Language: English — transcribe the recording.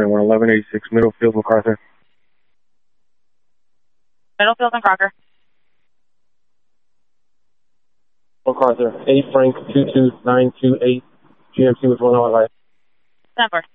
21, 1186 Middlefield, MacArthur. Middlefield and Crocker. MacArthur, 8 Frank 22928, GMC with 1 hour life. 10-4.